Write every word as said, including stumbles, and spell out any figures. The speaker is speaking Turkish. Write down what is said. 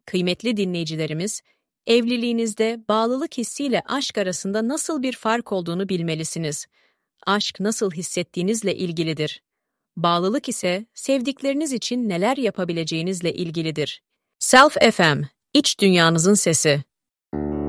Kıymetli dinleyicilerimiz, evliliğinizde bağlılık hissiyle aşk arasında nasıl bir fark olduğunu bilmelisiniz. Aşk nasıl hissettiğinizle ilgilidir. Bağlılık ise sevdikleriniz için neler yapabileceğinizle ilgilidir. Self F M, iç dünyanızın sesi.